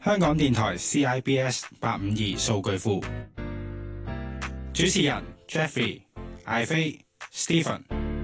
香港電台 CIBS 852數據庫，主持人 Jeffrey、艾菲、Stephen。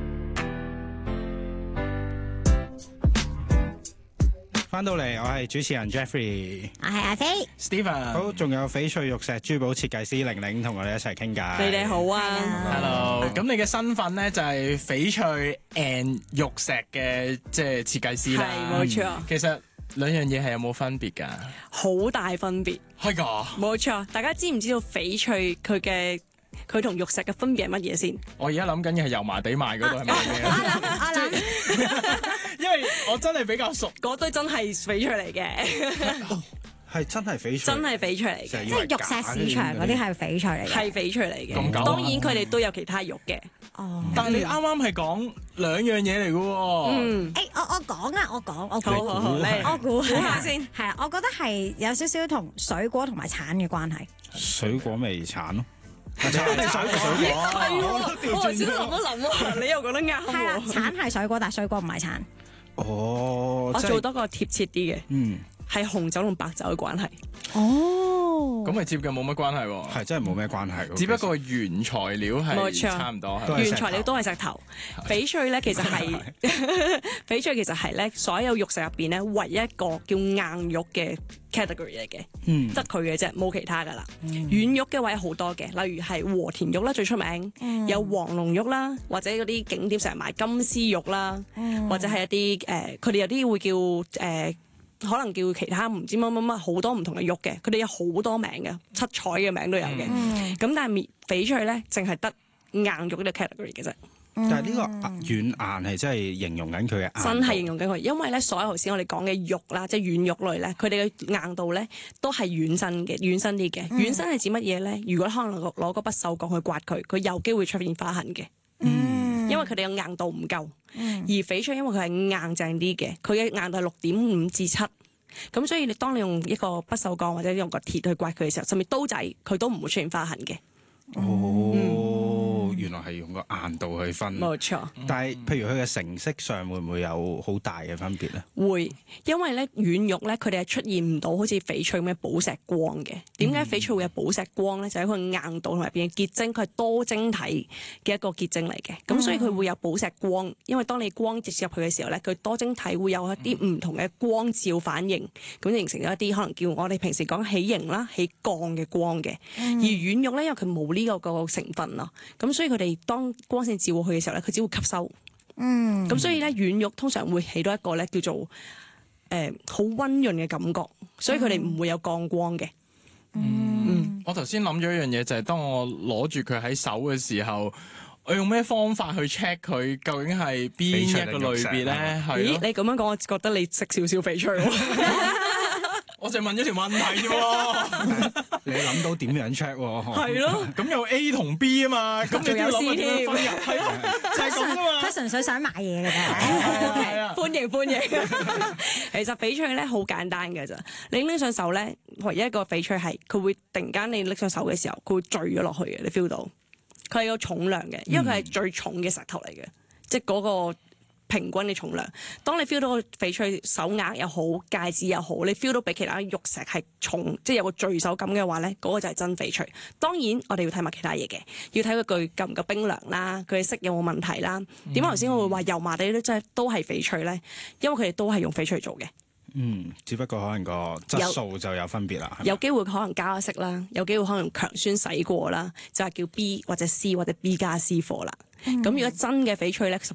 翻到嚟，我係主持人 Jeffrey， 我係阿飛 Stephen。 好，仲有翡翠玉石珠寶設計師玲玲同我哋一齊傾偈。 你哋好啊 Hello， 咁你嘅身份咧就係翡翠 and 玉石嘅即係設計師啦。 係冇錯。 其實兩樣嘢係有冇分別㗎？ 好大分別。 係㗎。 冇錯，大家知唔知道翡翠佢同玉石嘅分別係乜嘢先？ 我而家諗緊嘅係油麻地賣嗰度係咪咩？ 我諗因為我真係比較熟， 嗰堆真係翡翠嚟嘅， 係真係翡翠， 真係翡翠嚟嘅， 即係玉石市場嗰啲係翡翠嚟嘅。 係翡翠嚟嘅。 咁久當然佢哋都有其他玉嘅。 哦， 但係你啱啱係講兩樣嘢嚟㗎喎。 嗯， 我講啊，我好好好， 我估下先。 係啊，我覺得係有少少同水果同埋橙嘅關係。 水果味橙咯。 橙係水果， 係喎，我先諗一諗喎，你又講得啱係啦， 喎。 橙係水果，但係水果唔係橙。 哦， 我做多個貼切啲嘅，係紅酒同白酒嘅關係。 哦， 咁咪接嘅冇乜關係喎。 係真係冇咩關係喎。 只不過原材料冇係錯差唔多。 都係原材料都係石頭。翡翠咧其實係翡翠其實係咧所有玉石入邊咧唯一一個叫硬玉嘅 category 嚟嘅，得佢嘅啫，冇其他噶啦。軟玉嘅位好多嘅，例如係和田玉啦最出名，有黃龍玉啦，或者嗰啲景點成日賣金絲玉啦，或者係一啲佢哋有啲會叫可能叫其他唔知乜乜乜好多唔同嘅玉嘅，佢哋有好多名嘅，七彩嘅名都有嘅。咁但係翡翠咧，淨係得硬玉呢個 category 嘅啫。 但係呢個軟硬係真係形容緊佢嘅硬度， 真係形容緊佢，因為咧所有頭先我哋講嘅玉啦，即係軟玉類咧，佢哋嘅硬度咧都係軟身嘅，軟身啲嘅。軟身係指乜嘢咧？如果可能攞個不鏽鋼去刮佢，佢有機會出現花痕嘅。因為佢哋嘅硬度唔夠，而翡翠因為佢係硬淨啲嘅，佢嘅硬度係6.5至7，咁所以當你用一個不鏽鋼或者用個鐵去刮佢嘅時候，甚至刀仔佢都唔會出現花痕嘅。 哦，原來係用個硬度去分。 冇錯。 但係譬如佢嘅成色上會唔會有好大嘅分別咧？ 會，因為咧軟玉咧佢哋係出現唔到好似翡翠咁嘅寶石光嘅。點解翡翠會有寶石光咧？就係佢硬度同埋入邊嘅結晶，佢係多晶體嘅一個結晶嚟嘅。咁所以佢會有寶石光，因為當你光直接入去嘅時候咧，佢多晶體會有一啲唔同嘅光照反應，咁形成咗一啲可能叫我哋平時講起形啦、起鋼嘅光嘅。而軟玉咧，因為佢冇呢個成分咯，咁所以佢哋當光線照去嘅時候咧，佢只會吸收。咁所以咧軟玉通常會起到一個咧叫做好溫潤嘅感覺，所以佢哋唔會有降光嘅。 我頭先諗咗一樣嘢，就係當我攞住佢喺手嘅時候，我用咩方法去 check 佢究竟係邊一個類別咧？係咦， 咯， 你咁樣講，我覺得你識少少翡翠喎。 我就問咗條問題啫喎。 你諗到點樣 check 喎？ 係咯， 咁有 A 同 B 啊嘛，咁你都要諗下點樣分入，係咯，就係咁啊嘛。 佢純粹想買嘢嘅啫。 係啊， 歡迎。其實翡翠咧好簡單嘅咋，你拎上手咧，唯一一個翡翠係佢會突然間你拎上手嘅時候，佢會墜咗落去嘅，你 feel 到。佢係有重量嘅，因為佢係最重嘅石頭嚟嘅，即係嗰個平均嘅重量。當你 feel 到個翡翠手鐲又好，戒指又好，你 feel 到比其他玉石係重，即係有個墜手感嘅話咧，嗰個就係真翡翠。當然我哋要睇埋其他嘢嘅，要睇佢夠唔夠冰涼啦，佢嘅色有冇問題啦。點解頭先我會話油麻地咧，真係都係翡翠咧？因為佢哋都係用翡翠做嘅。 只不過可能個質素就有分別啦。 有機會可能加咗色啦，有機會可能強酸洗過啦，就係叫 B 或者 C 或者 B 加 C 貨啦。咁如果真嘅翡翠咧，